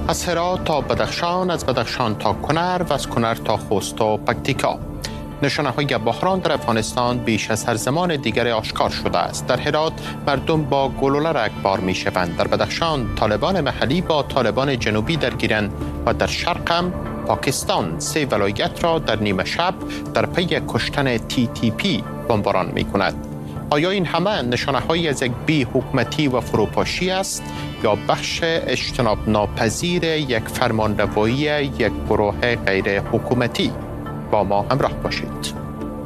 از هرات تا بدخشان، از بدخشان تا کنر و از کنر تا خوست و پکتیکا. نشانه‌های بحران در افغانستان بیش از هر زمان دیگر آشکار شده است. در هرات مردم با گلوله رگبار می‌شوند. در بدخشان طالبان محلی با طالبان جنوبی درگیرند و در شرق هم پاکستان 3 ولایت را در نیمه شب در پی کشتن TTP بمباران می‌کند. آیا این همه نشانه‌هایی از یک بی‌حکومتی و فروپاشی است یا بخش اجتناب ناپذیر یک فرمانروایی یک گروه غیر حکومتی؟ با ما همراه باشید.